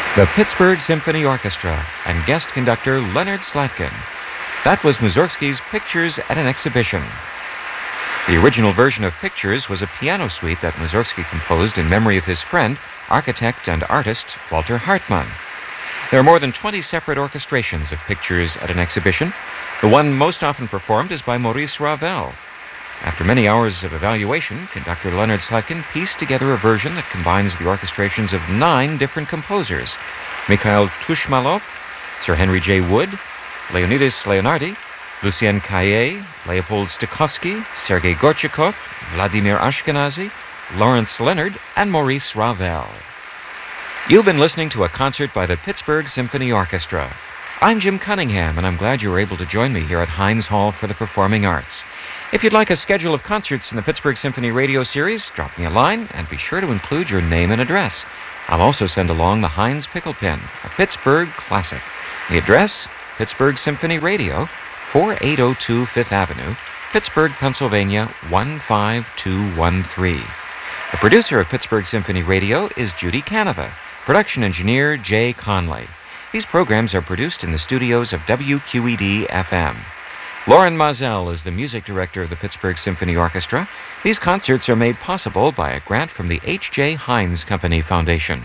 The Pittsburgh Symphony Orchestra and guest conductor Leonard Slatkin. That was Mussorgsky's Pictures at an Exhibition. The original version of Pictures was a piano suite that Mussorgsky composed in memory of his friend, architect and artist Walter Hartmann. There are more than 20 separate orchestrations of Pictures at an Exhibition. The one most often performed is by Maurice Ravel. After many hours of evaluation, conductor Leonard Slatkin pieced together a version that combines the orchestrations of 9 different composers: Mikhail Tushmalov, Sir Henry J. Wood, Leonidas Leonardi, Lucien Caillet, Leopold Stokowski, Sergei Gorchakov, Vladimir Ashkenazy, Lawrence Leonard, and Maurice Ravel. You've been listening to a concert by the Pittsburgh Symphony Orchestra. I'm Jim Cunningham, and I'm glad you were able to join me here at Heinz Hall for the Performing Arts. If you'd like a schedule of concerts in the Pittsburgh Symphony radio series, drop me a line and be sure to include your name and address. I'll also send along the Heinz Pickle Pin, a Pittsburgh classic. The address, Pittsburgh Symphony Radio, 4802 Fifth Avenue, Pittsburgh, Pennsylvania, 15213. The producer of Pittsburgh Symphony Radio is Judy Canova. Production engineer Jay Conley. These programs are produced in the studios of WQED-FM. Lauren Mazel is the music director of the Pittsburgh Symphony Orchestra. These concerts are made possible by a grant from the H.J. Heinz Company Foundation.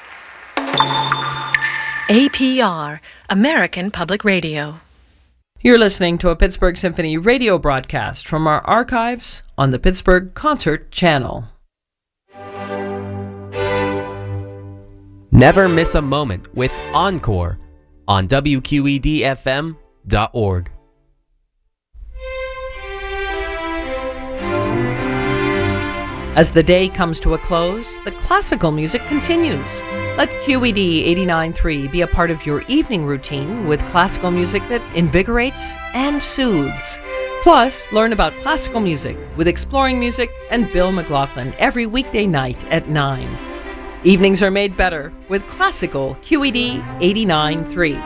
APR, American Public Radio. You're listening to a Pittsburgh Symphony radio broadcast from our archives on the Pittsburgh Concert Channel. Never miss a moment with Encore on WQED-FM.org. As the day comes to a close, the classical music continues. Let QED 89.3 be a part of your evening routine with classical music that invigorates and soothes. Plus, learn about classical music with Exploring Music and Bill McLaughlin every weekday night at 9. Evenings are made better with classical QED 89.3.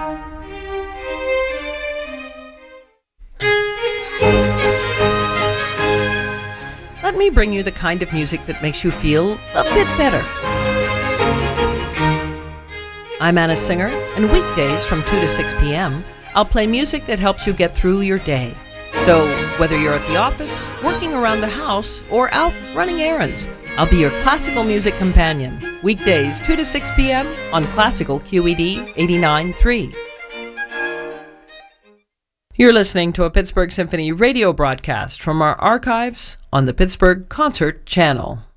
Let me bring you the kind of music that makes you feel a bit better. I'm Anna Singer, and weekdays from 2 to 6 p.m., I'll play music that helps you get through your day. So, whether you're at the office, working around the house, or out running errands, I'll be your classical music companion. Weekdays 2 to 6 p.m. on Classical QED 89.3. You're listening to a Pittsburgh Symphony radio broadcast from our archives on the Pittsburgh Concert Channel.